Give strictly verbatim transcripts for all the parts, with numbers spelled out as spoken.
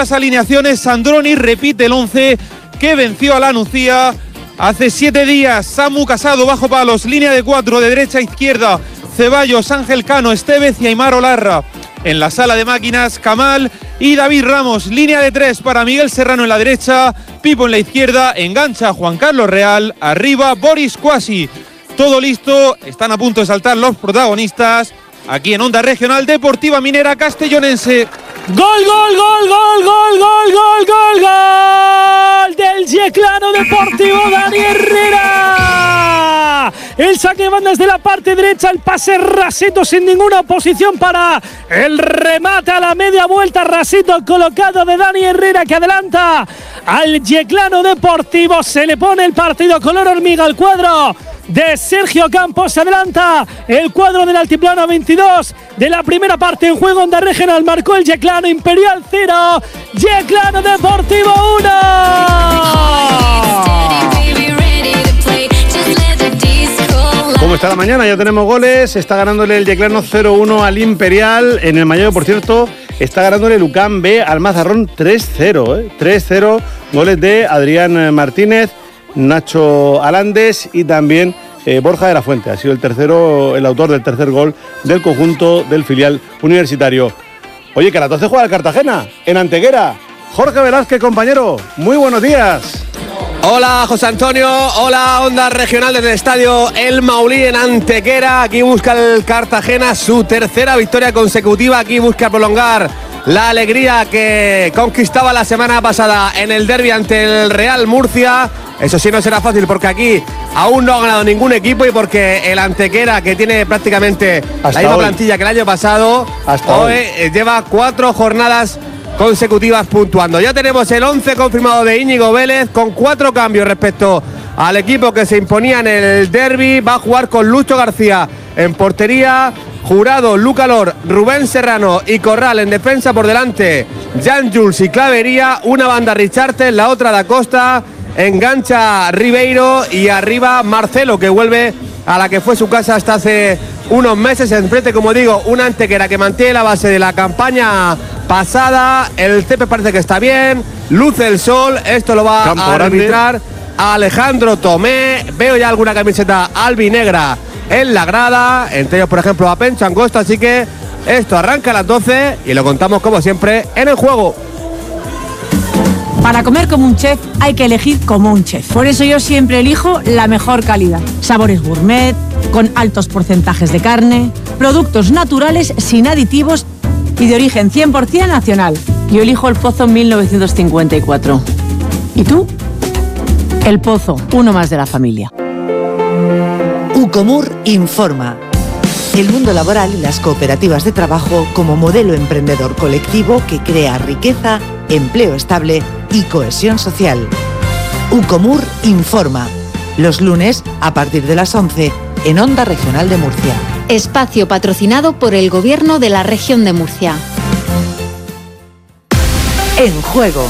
las alineaciones. Sandroni repite el once que venció a la Nucía hace siete días. Samu Casado bajo palos, línea de cuatro de derecha a izquierda. Ceballos, Ángel Cano, Estevez y Aimar Olarra. En la sala de máquinas, Kamal y David Ramos. Línea de tres para Miguel Serrano en la derecha, Pipo en la izquierda. Engancha Juan Carlos Real. Arriba Boris Cuasi. Todo listo, están a punto de saltar los protagonistas. Aquí en Onda Regional Deportiva Minera Castellonense. ¡Gol, gol, gol, gol, gol, gol, gol, gol, gol! Del Yeclano Deportivo, Dani Herrera. El saque de banda desde la parte derecha, el pase rasito sin ninguna oposición para el remate a la media vuelta. Rasito colocado de Dani Herrera que adelanta al Yeclano Deportivo. Se le pone el partido color hormiga al cuadro de Sergio Campos. Se adelanta el cuadro del Altiplano. Veintidós de la primera parte en juego. Onda Regional marcó el Yeclano. Imperial cero, Yeclano Deportivo uno. ¿Cómo está la mañana? Ya tenemos goles. Está ganándole el Yeclano cero uno al Imperial. En el Mayor, por cierto, está ganándole el UCAM B al Mazarrón tres cero. ¿eh? tres cero. Goles de Adrián Martínez, Nacho Alandes y también eh, Borja de la Fuente. Ha sido el tercero, el autor del tercer gol del conjunto del filial universitario. Oye, que a las doce juega el Cartagena, en Antequera. Jorge Velázquez, compañero, muy buenos días. Hola, José Antonio. Hola, Onda Regional desde el estadio El Maulí en Antequera. Aquí busca el Cartagena su tercera victoria consecutiva. Aquí busca prolongar la alegría que conquistaba la semana pasada en el derbi ante el Real Murcia. Eso sí, no será fácil porque aquí aún no ha ganado ningún equipo y porque el Antequera, que tiene prácticamente Hasta la misma hoy. plantilla que el año pasado, Hasta hoy, hoy lleva cuatro jornadas consecutivas puntuando. Ya tenemos el once confirmado de Íñigo Vélez con cuatro cambios respecto al equipo que se imponía en el derbi. Va a jugar con Lucho García en portería, Jurado, Luca Lor, Rubén Serrano y Corral en defensa. Por delante Jan Jules y Clavería, una banda Richartes, la otra Da Costa. Engancha Ribeiro y arriba Marcelo, que vuelve a la que fue su casa hasta hace unos meses. Enfrente, como digo, una Antequera que mantiene la base de la campaña pasada. El césped parece que está bien, luce el sol. Esto lo va Campo a arbitrar Alejandro Tomé. Veo ya alguna camiseta albinegra en la grada, entre ellos por ejemplo a Pencho Angosto. Así que esto arranca a las doce y lo contamos como siempre en El Juego. Para comer como un chef hay que elegir como un chef. Por eso yo siempre elijo la mejor calidad. Sabores gourmet, con altos porcentajes de carne, productos naturales sin aditivos y de origen cien por ciento nacional. Yo elijo El Pozo mil novecientos cincuenta y cuatro. ¿Y tú? El Pozo, uno más de la familia. Ucomur informa. El mundo laboral y las cooperativas de trabajo como modelo emprendedor colectivo que crea riqueza, empleo estable y cohesión social. Ucomur informa. Los lunes a partir de las once en Onda Regional de Murcia. Espacio patrocinado por el Gobierno de la Región de Murcia. En Juego.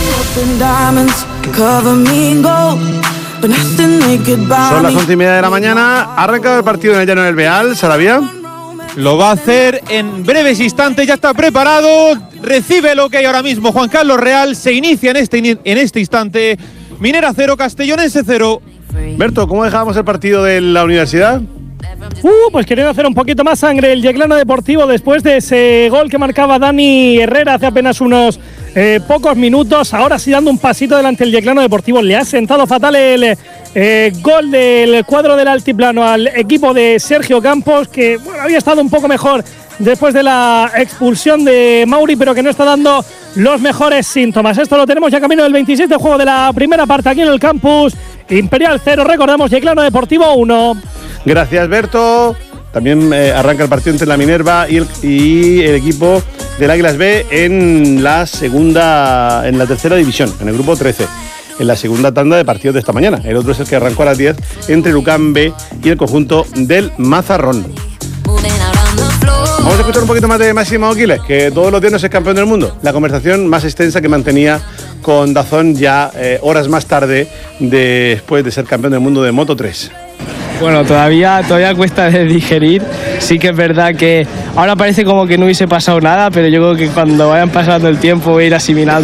Son las once y media de la mañana. Ha arrancado el partido en el Llano del Beal, Sarabia. Lo va a hacer en breves instantes, ya está preparado. Recibe lo que hay ahora mismo Juan Carlos Real. Se inicia en este, en este instante. Minera cero, Castellonense cero. Berto, ¿cómo dejábamos el partido de la universidad? Uh, pues queriendo hacer un poquito más sangre el Yeclano Deportivo después de ese gol que marcaba Dani Herrera hace apenas unos eh, pocos minutos. Ahora sí dando un pasito delante el Yeclano Deportivo. Le ha sentado fatal el eh, gol del cuadro del Altiplano al equipo de Sergio Campos, que bueno, había estado un poco mejor después de la expulsión de Mauri, pero que no está dando los mejores síntomas. Esto lo tenemos ya camino del veintisiete de juego de la primera parte aquí en el campus. Imperial cero, recordamos, Yeclano Deportivo uno. Gracias, Berto. También eh, arranca el partido entre la Minerva y el, y el equipo del Águilas B en la segunda, en la tercera división, en el grupo trece, en la segunda tanda de partidos de esta mañana. El otro es el que arrancó a las diez entre el UCAM B y el conjunto del Mazarrón. Vamos a escuchar un poquito más de Máximo Aquiles, que todos los días no es campeón del mundo. La conversación más extensa que mantenía con Dazón ya eh, horas más tarde de, después de ser campeón del mundo de Moto tres. Bueno, todavía, todavía cuesta de digerir. Sí que es verdad que ahora parece como que no hubiese pasado nada, pero yo creo que cuando vayan pasando el tiempo voy a ir asimilando